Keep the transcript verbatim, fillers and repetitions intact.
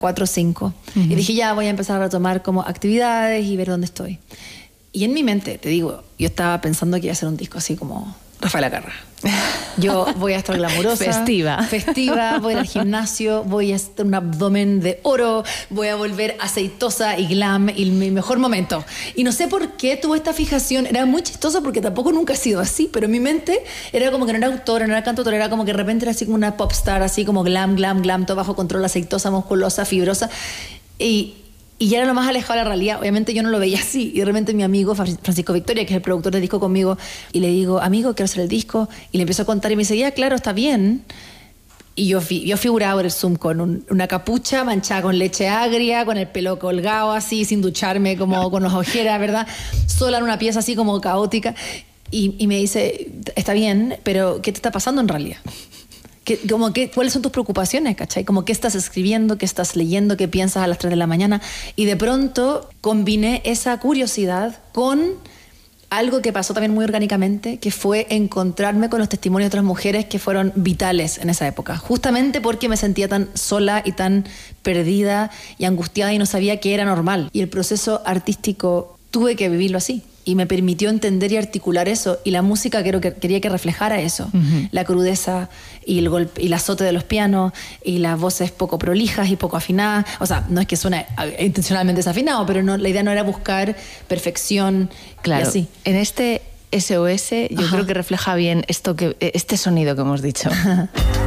cuatro o cinco. Uh-huh. Y dije, ya voy a empezar a retomar como actividades y ver dónde estoy. Y en mi mente, te digo, yo estaba pensando que iba a hacer un disco así como Rafaela Carrà. Yo voy a estar glamurosa, festiva, festiva, voy al gimnasio, voy a estar un abdomen de oro, voy a volver aceitosa y glam y mi mejor momento. Y no sé por qué tuve esta fijación, era muy chistoso porque tampoco nunca ha sido así, pero en mi mente era como que no era autora, no era cantautora, era como que de repente era así como una popstar, así como glam, glam, glam, todo bajo control, aceitosa, musculosa, fibrosa. Y Y ya era lo más alejado de la realidad. Obviamente yo no lo veía así. Y de repente mi amigo Francisco Victoria, que es el productor del disco conmigo, y le digo, amigo, quiero hacer el disco. Y le empiezo a contar y me dice, ya, claro, está bien. Y yo, yo figuraba por el Zoom con un, una capucha manchada con leche agria, con el pelo colgado así, sin ducharme, como con las ojeras, ¿verdad? Sola en una pieza así como caótica. Y, y me dice, está bien, pero ¿qué te está pasando en realidad? ¿Qué, como que, ¿Cuáles son tus preocupaciones, cachai? Como qué estás escribiendo, qué estás leyendo, qué piensas a las tres de la mañana. Y de pronto combiné esa curiosidad con algo que pasó también muy orgánicamente, que fue encontrarme con los testimonios de otras mujeres que fueron vitales en esa época. Justamente porque me sentía tan sola y tan perdida y angustiada y no sabía que era normal. Y el proceso artístico tuve que vivirlo así. Y me permitió entender y articular eso. Y la música creo que quería que reflejara eso. Uh-huh. La crudeza y el golpe, y el azote de los pianos y las voces poco prolijas y poco afinadas. O sea, no es que suene intencionalmente desafinado, pero no, la idea no era buscar perfección. Claro, y así. En este S O S yo Ajá. creo que refleja bien esto que, este sonido que hemos dicho.